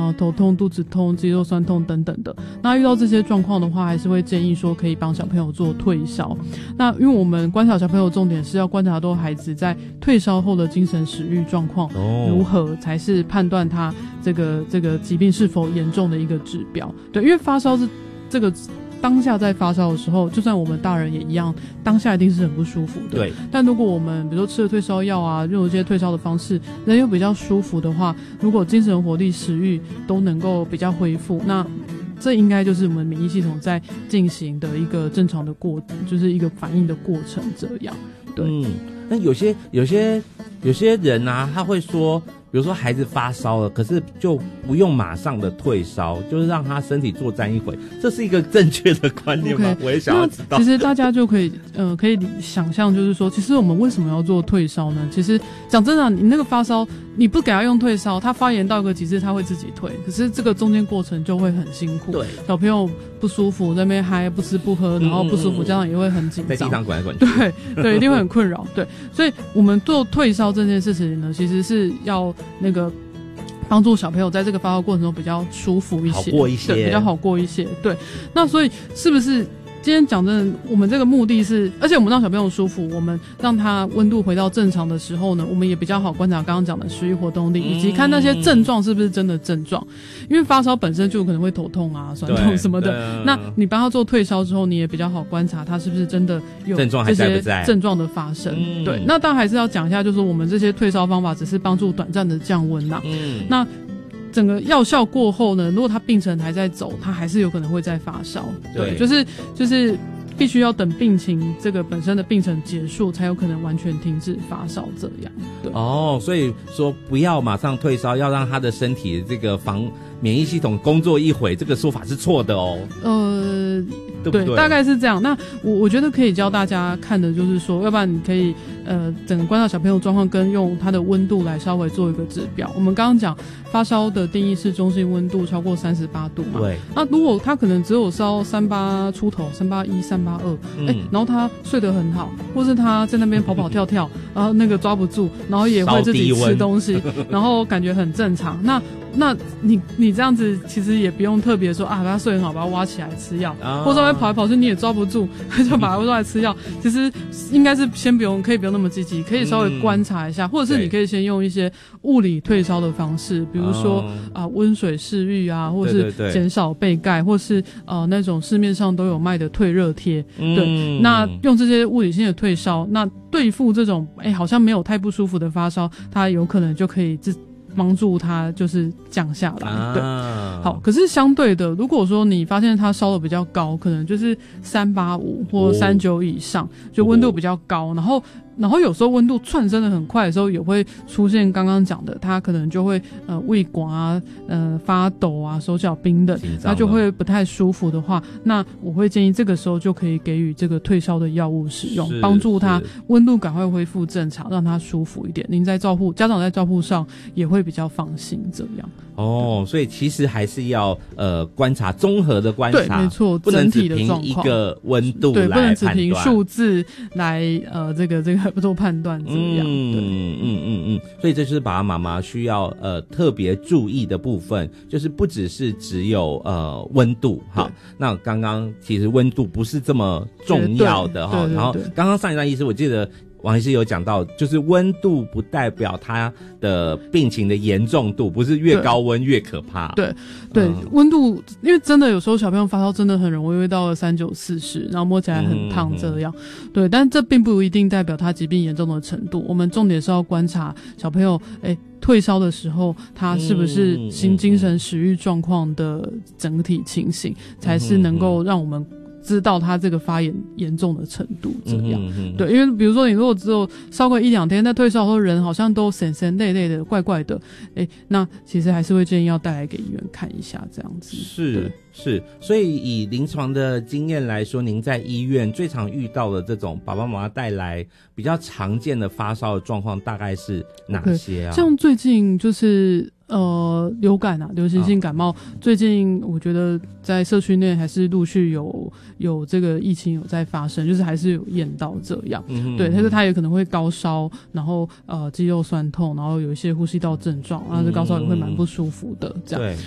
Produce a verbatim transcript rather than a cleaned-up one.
啊、头痛、肚子痛、肌肉酸痛等等的。那遇到这些状况的话，还是会建议说可以帮小朋友做退烧。那因为我们观察小朋友重点是要观察到孩子在退烧后的精神食欲状况如何，才是判断他这个这个疾病是否严重的一个指标。对，因为发烧是这个当下在发烧的时候，就算我们大人也一样，当下一定是很不舒服的。 对。 但如果我们比如说吃了退烧药啊，用一些退烧的方式，人又比较舒服的话，如果精神活力、食欲都能够比较恢复，那这应该就是我们免疫系统在进行的一个正常的过，就是一个反应的过程。这样，对。 嗯，那有些有些有些人啊，他会说。比如说孩子发烧了，可是就不用马上的退烧，就是让他身体作战一回，这是一个正确的观念吗？ Okay, 我也想要知道。 其实大家就可以呃可以想象，就是说其实我们为什么要做退烧呢？其实讲真的，你那个发烧你不给他用退烧，他发炎到一个极致他会自己退，可是这个中间过程就会很辛苦。 对， 小朋友不舒服在那边嗨，不吃不喝，然后不舒服，家长也会很紧张， 在地上滚来滚去。 对对，一定会很困扰。对，所以我们做退烧这件事情呢，其实是要那个帮助小朋友在这个发烧过程中比较舒服一些， 好过一些， 对，比较好过一些。对，那所以是不是今天讲真的，我们这个目的是，而且我们让小朋友舒服，我们让他温度回到正常的时候呢，我们也比较好观察刚刚讲的食欲活动力，以及看那些症状是不是真的症状。因为发烧本身就可能会头痛啊、酸痛什么的，那你帮他做退烧之后，你也比较好观察他是不是真的有这些症状的发生。 嗯、 对，那当然还是要讲一下，就是我们这些退烧方法只是帮助短暂的降温啦。嗯，那整个药效过后呢，如果他病程还在走，他还是有可能会再发烧。对，对，就是就是必须要等病情这个本身的病程结束，才有可能完全停止发烧这样。对， 哦，所以说不要马上退烧，要让他的身体这个防免疫系统工作一回，这个说法是错的哦。呃，对不对？ 对，大概是这样。那我我觉得可以教大家看的就是说，要不然你可以呃整个观察小朋友状况，跟用他的温度来稍微做一个指标。我们刚刚讲发烧的定义是中性温度超过三十八度嘛。 对。 那如果他可能只有烧三八出头，三八一、三八二，哎，然后他睡得很好，或是他在那边跑跑跳跳，然后那个抓不住，然后也会自己吃东西，然后感觉很正常。那那你你这样子其实也不用特别说啊，他睡很好，把他挖起来吃药，啊、或者他跑来跑去你也抓不住，就把他挖来吃药。其实应该是先不用，可以不用那么积极，可以稍微观察一下，嗯、或者是你可以先用一些物理退烧的方式，比如说啊温、呃、水拭浴啊，或是减少被盖，或是呃那种市面上都有卖的退热贴。嗯、对，那用这些物理性的退烧，那对付这种哎好像没有太不舒服的发烧，它有可能就可以自。帮助他就是降下来。啊、对，好，可是相对的，如果说你发现他烧的比较高，可能就是三八五或三九以上，哦、就温度比较高，然后然后有时候温度窜升的很快的时候，也会出现刚刚讲的，他可能就会呃胃管啊、呃发抖啊、手脚冰冷，他就会不太舒服的话，那我会建议这个时候就可以给予这个退烧的药物使用，帮助他温度赶快恢复正常，让他舒服一点。您在照护家长在照护上也会比较放心，这样。 哦，所以其实还是要呃观察综合的观察， 对，没错， 不能只凭一个温度来判断，对， 不能只凭数字来呃这个这个做判断这样。嗯嗯嗯嗯嗯，所以这就是爸爸妈妈需要呃特别注意的部分，就是不只是只有呃温度哈。那刚刚其实温度不是这么重要的哈。然后刚刚上一段医师我记得。王医师有讲到，就是温度不代表他的病情的严重度，不是越高温越可怕。 对对、嗯，温度，因为真的有时候小朋友发烧真的很容易会到了三九四十，然后摸起来很烫这样。嗯嗯、对，但这并不一定代表他疾病严重的程度。我们重点是要观察小朋友，哎。退烧的时候，他是不是心精神食欲状况的整体情形，嗯、才是能够让我们知道他这个发炎严重的程度这样。嗯嗯、对，因为比如说你如果只有烧个一两天，在退烧后人好像都神神累累的、怪怪的，哎，那其实还是会建议要带来给医院看一下这样子。 是是，所以以临床的经验来说，您在医院最常遇到的这种爸爸妈妈带来比较常见的发烧的状况大概是哪些啊？ Okay, 像最近就是呃流感啊，流行性感冒，哦、最近我觉得在社区内还是陆续有有这个疫情有在发生，就是还是有验到这样。嗯、对，但是他也可能会高烧，然后呃肌肉酸痛，然后有一些呼吸道症状，然后这高烧也会蛮不舒服的这样。对，